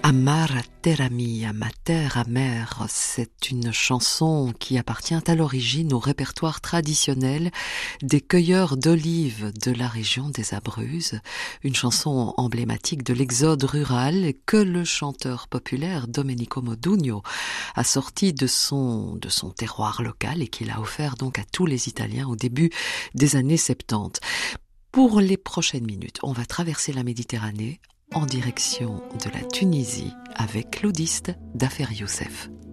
Amar terra mia, ma terre amère, c'est une chanson qui appartient à l'origine au répertoire traditionnel des cueilleurs d'olives de la région des Abruzzes, une chanson emblématique de l'exode rural que le chanteur populaire Domenico Modugno a sorti de son terroir local et qu'il a offert donc à tous les Italiens au début des années 70. Pour les prochaines minutes, on va traverser la Méditerranée en direction de la Tunisie avec l'oudiste Dafer Youssef.